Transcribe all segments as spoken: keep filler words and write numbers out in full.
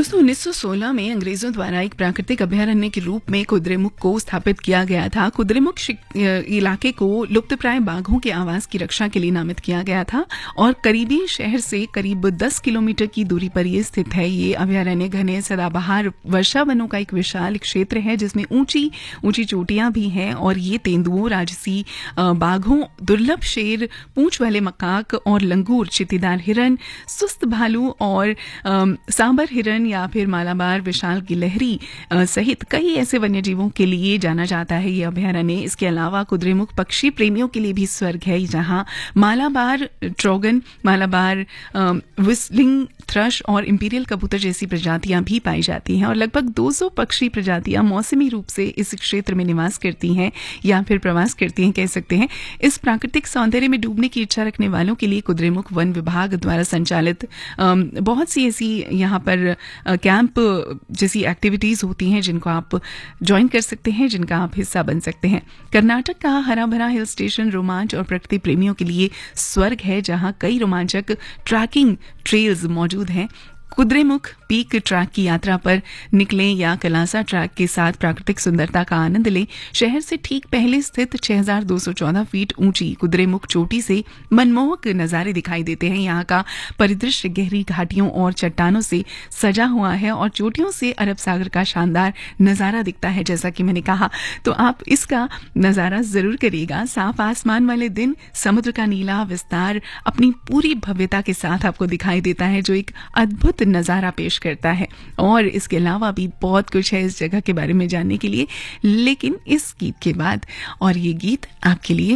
दोस्तों उन्नीस सौ सोलह में अंग्रेजों द्वारा एक प्राकृतिक अभयारण्य के रूप में कुद्रेमुख को स्थापित किया गया था। कुद्रेमुख इलाके को लुप्तप्राय बाघों के आवास की रक्षा के लिए नामित किया गया था और करीबी शहर से करीब दस किलोमीटर की दूरी पर ये स्थित है। ये अभयारण्य घने सदाबहार वर्षा वनों का एक विशाल क्षेत्र है जिसमें ऊंची ऊंची चोटियां भी हैं और ये तेंदुओं, राजसी बाघों, दुर्लभ शेर, पूंछ वाले मकाक और लंगूर, चित्तीदार हिरन, सुस्त भालू और सांबर हिरन या फिर मालाबार विशाल गिलहरी सहित कई ऐसे वन्य जीवों के लिए जाना जाता है ये अभयारण्य। इसके अलावा कुद्रेमुख पक्षी प्रेमियों के लिए भी स्वर्ग है, जहां Malabar trogon, Malabar whistling thrust और इंपीरियल कबूतर जैसी प्रजातियां भी पाई जाती हैं और लगभग दो सौ पक्षी प्रजातियां मौसमी रूप से इस क्षेत्र में निवास करती हैं या फिर प्रवास करती हैं, कह सकते हैं। इस प्राकृतिक सौंदर्य में डूबने की इच्छा रखने वालों के लिए कुद्रेमुख वन विभाग द्वारा संचालित बहुत सी ऐसी यहाँ पर कैंप जैसी एक्टिविटीज होती हैं जिनको आप ज्वाइन कर सकते हैं, जिनका आप हिस्सा बन सकते हैं। कर्नाटक का हरा भरा हिल स्टेशन रोमांच और प्रकृति प्रेमियों के लिए स्वर्ग है, जहां कई रोमांचक ट्रैकिंग ट्रेल्स मौजूद हैं। कुद्रेमुख पीक ट्रैक की यात्रा पर निकलें या कलासा ट्रैक के साथ प्राकृतिक सुंदरता का आनंद लें। शहर से ठीक पहले स्थित छह हज़ार दो सौ चौदह फीट ऊंची कुद्रेमुख चोटी से मनमोहक नजारे दिखाई देते हैं। यहाँ का परिदृश्य गहरी घाटियों और चट्टानों से सजा हुआ है और चोटियों से अरब सागर का शानदार नजारा दिखता है, जैसा कि मैंने कहा। तो आप इसका नजारा जरूर करिएगा। साफ आसमान वाले दिन समुद्र का नीला विस्तार अपनी पूरी भव्यता के साथ आपको दिखाई देता है, जो एक अद्भुत नजारा पेश करता है। और इसके अलावा भी बहुत कुछ है इस जगह के बारे में जानने के लिए, लेकिन इस गीत के बाद, और ये गीत आपके लिए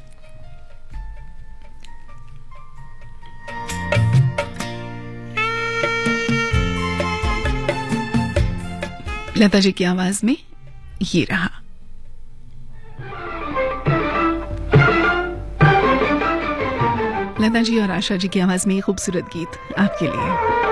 लता जी की आवाज में ये रहा। लता जी और आशा जी की आवाज में ये खूबसूरत गीत आपके लिए।